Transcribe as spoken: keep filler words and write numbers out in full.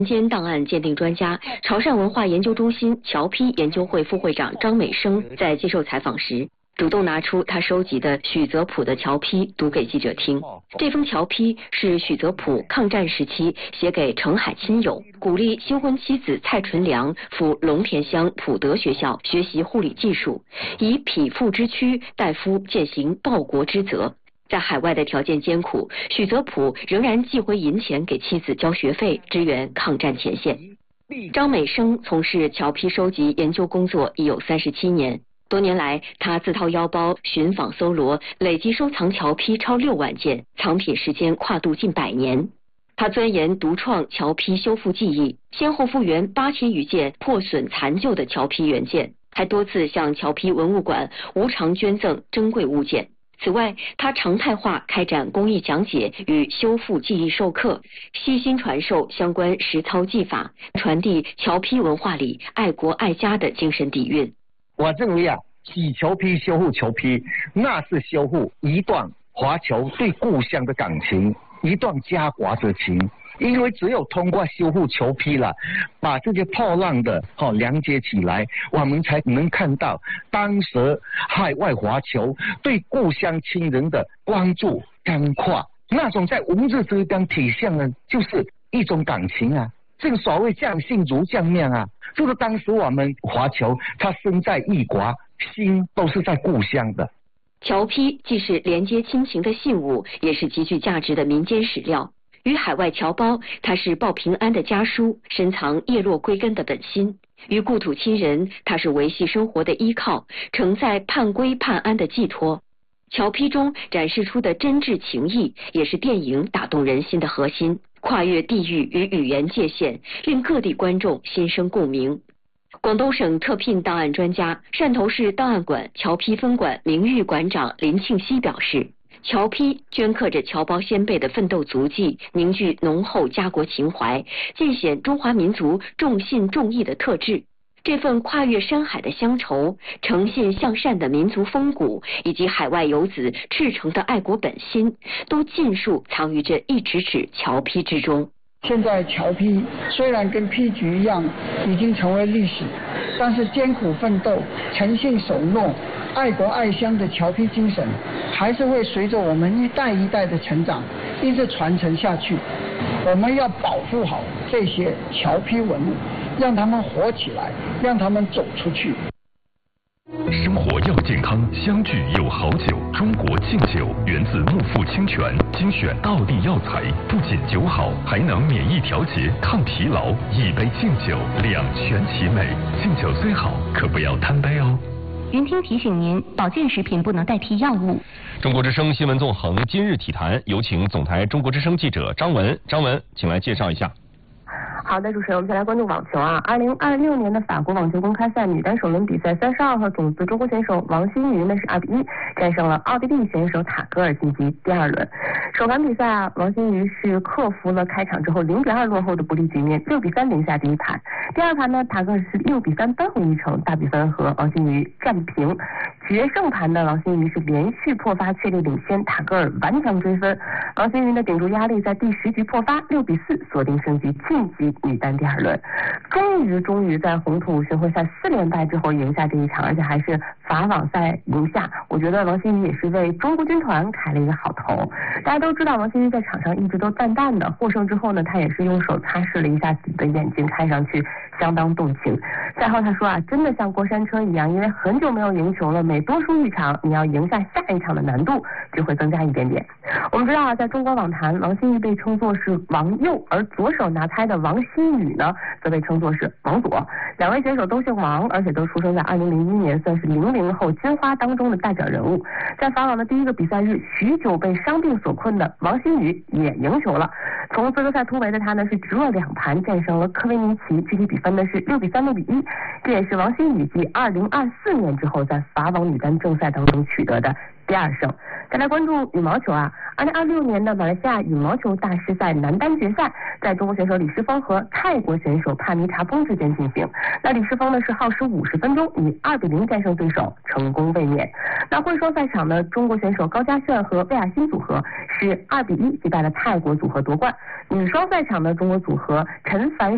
民间档案鉴定专家、潮汕文化研究中心侨批研究会副会长张美生在接受采访时，主动拿出他收集的许泽普的侨批读给记者听。这封侨批是许泽普抗战时期写给澄海亲友，鼓励新婚妻子蔡纯良赴龙田乡普德学校学习护理技术，以匹夫之躯代夫践行报国之责。在海外的条件艰苦，许泽普仍然寄回银钱给妻子交学费，支援抗战前线。张美生从事侨批收集研究工作已有三十七年，多年来他自掏腰包寻访搜罗，累计收藏侨批超六万件，藏品时间跨度近百年。他钻研独创侨批修复技艺，先后复原八千余件破损残旧的侨批原件，还多次向侨批文物馆无偿捐赠珍贵物件。此外，他常态化开展公益讲解与修复技艺授课，悉心传授相关实操技法，传递侨批文化里爱国爱家的精神底蕴。 我认为啊，洗侨批、修复侨批，那是修复一段华侨对故乡的感情，一段家国之情。因为只有通过修复侨批了，把这些破烂的哦连接起来，我们才能看到当时海外华侨对故乡亲人的关注干跨，那种在文字之间体现的就是一种感情啊。正所谓将信如将面啊，就是当时我们华侨他身在异国，心都是在故乡的。 侨批既是连接亲情的信物，也是极具价值的民间史料。与海外侨胞，它是报平安的家书，深藏叶落归根的本心；与故土亲人，它是维系生活的依靠，承载盼归盼安的寄托。侨批中展示出的真挚情谊，也是电影打动人心的核心，跨越地域与语言界限，令各地观众心生共鸣。广东省特聘档案专家、汕头市档案馆侨批分馆名誉馆长林庆熙表示，侨批镌刻着侨胞先辈的奋斗足迹，凝聚浓厚家国情怀，尽显中华民族重信重义的特质。这份跨越山海的乡愁，诚信向善的民族风骨，以及海外游子赤诚的爱国本心，都尽数藏于这一纸纸侨批之中。 现在侨批虽然跟批局一样已经成为历史，但是艰苦奋斗、诚信守诺、爱国爱乡的侨批精神，还是会随着我们一代一代的成长，一直传承下去。我们要保护好这些侨批文物，让他们活起来，让他们走出去。 生活要健康，相聚有好酒。中国敬酒源自木富清泉，精选道地药材，不仅酒好，还能免疫调节、抗疲劳。一杯敬酒，两全其美。敬酒虽好，可不要贪杯哦。 云听提醒您，保健食品不能代替药物。 中国之声新闻纵横今日体坛，有请总台中国之声记者张文。张文，请来介绍一下。 好的，主持人，我们先来关注网球啊。二零二六年的法国网球公开赛女单首轮比赛，三十二号种子中国选手王欣瑜呢是二比一战胜了奥地利选手塔格尔，晋级第二轮。首盘比赛啊，王欣瑜是克服了开场之后零比二落后的不利局面，六比三赢下第一盘。第二盘呢，塔格尔是六比三扳回一城，大比分和王欣瑜战平。决胜盘的王欣瑜是连续破发确立领先，塔格尔顽强追分。王欣瑜呢顶住压力，在第十局破发，六比四锁定胜局，晋级女单第二轮。终于终于在红土巡回赛四连败之后赢下这一场，而且还是法网赛赢下。我觉得王欣瑜也是为中国军团开了一个好头。大家都知道王欣瑜在场上一直都淡淡的，获胜之后呢，他也是用手擦拭了一下自己的眼睛，看上去相当动情。赛后他说啊，真的像过山车一样，因为很久没有赢球了，每多输一场，你要赢下下一场的难度就会增加一点点。我们知道啊，在中国网坛，王欣瑜被称作是王右，而左手拿拍的王欣宇呢，则被称作是王左。两位选手都姓王，而且都出生在二零零一年，算是零零后金花当中的代表人物。在法网的第一个比赛日，许久被伤病所困的王欣宇也赢球了。从资格赛突围的他呢，是直落两盘战胜了科维尼奇，具体比分呢是六比三、六比一。这也是王欣宇继二零二四年之后在法网女单正赛当中取得的第二胜。再来关注羽毛球啊，二零二六年的马来西亚羽毛球大师赛男单决赛，在中国选手李诗峰和泰国选手帕尼查蓬之间进行。那李诗峰呢是耗时五十分钟，以二比零战胜对手，成功卫冕。那混双赛场呢，中国选手高嘉炫和魏雅欣组合是二比一击败了泰国组合夺冠。女双赛场呢，中国组合陈凡